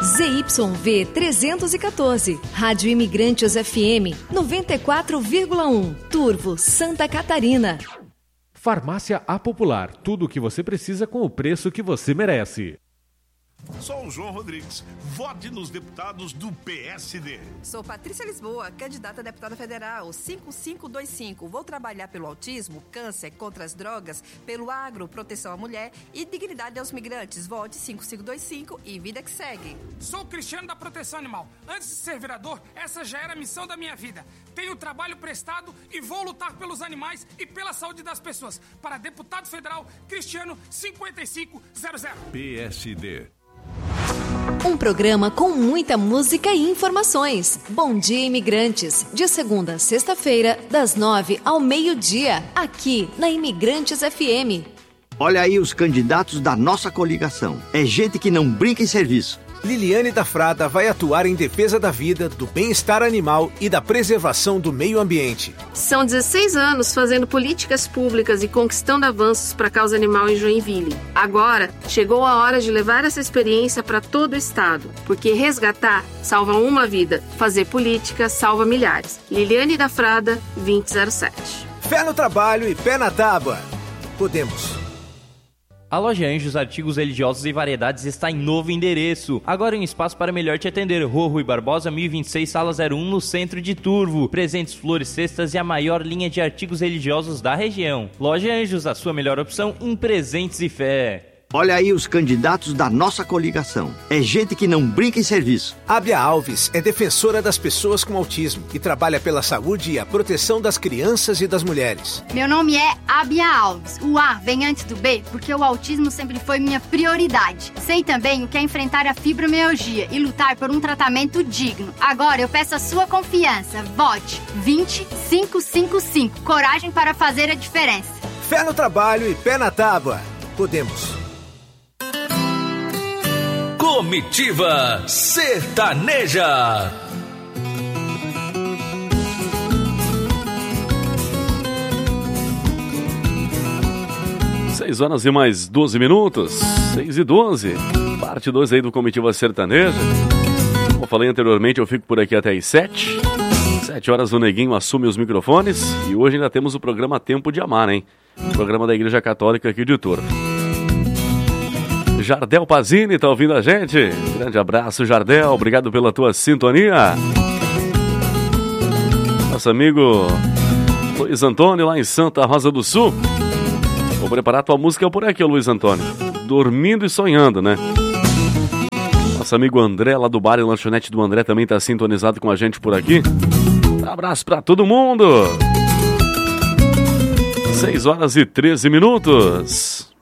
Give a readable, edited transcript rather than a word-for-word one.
ZYV 314, Rádio Imigrantes FM 94,1, Turvo, Santa Catarina. Farmácia A Popular, tudo o que você precisa com o preço que você merece. Sou o João Rodrigues. Vote nos deputados do PSD. Sou Patrícia Lisboa, candidata a deputada federal, 5525. Vou trabalhar pelo autismo, câncer, contra as drogas, pelo agro, proteção à mulher e dignidade aos migrantes. Vote 5525 e vida que segue. Sou Cristiano da Proteção Animal. Antes de ser vereador, essa já era a missão da minha vida. Tenho trabalho prestado e vou lutar pelos animais e pela saúde das pessoas. Para deputado federal, Cristiano 5500. PSD. Um programa com muita música e informações. Bom Dia Imigrantes, de segunda a sexta-feira, das 9 ao meio-dia, aqui na Imigrantes FM. Olha aí os candidatos da nossa coligação. É gente que não brinca em serviço. Liliane da Frada vai atuar em defesa da vida, do bem-estar animal e da preservação do meio ambiente. São 16 anos fazendo políticas públicas e conquistando avanços para a causa animal em Joinville. Agora, chegou a hora de levar essa experiência para todo o estado, porque resgatar salva uma vida, fazer política salva milhares. Liliane da Frada, 2007. Fé no trabalho e pé na tábua. Podemos. A Loja Anjos Artigos Religiosos e Variedades está em novo endereço. Agora em um espaço para melhor te atender. Rua Rui Barbosa, 1026, Sala 01, no centro de Turvo. Presentes, flores, cestas e a maior linha de artigos religiosos da região. Loja Anjos, a sua melhor opção em presentes e fé. Olha aí os candidatos da nossa coligação. É gente que não brinca em serviço. Ábia Alves é defensora das pessoas com autismo e trabalha pela saúde e a proteção das crianças e das mulheres. Meu nome é Ábia Alves. O A vem antes do B porque o autismo sempre foi minha prioridade. Sei também o que é enfrentar a fibromialgia e lutar por um tratamento digno. Agora eu peço a sua confiança. Vote 20555. Coragem para fazer a diferença. Fé no trabalho e pé na tábua. Podemos. Comitiva Sertaneja. Seis horas e mais 12 minutos, 6:12, parte 2 aí do Comitiva Sertaneja. Como eu falei anteriormente, eu fico por aqui até as 7 horas o Neguinho assume os microfones e hoje ainda temos o programa Tempo de Amar, hein? O programa da Igreja Católica aqui de Turvo. Jardel Pazini tá ouvindo a gente. Grande abraço, Jardel. Obrigado pela tua sintonia. Nosso amigo Luiz Antônio lá em Santa Rosa do Sul. Vou preparar tua música por aqui, Luiz Antônio. Dormindo e sonhando, né? Nosso amigo André lá do bar e lanchonete do André também tá sintonizado com a gente por aqui. Um abraço pra todo mundo. 6 horas e 13 minutos.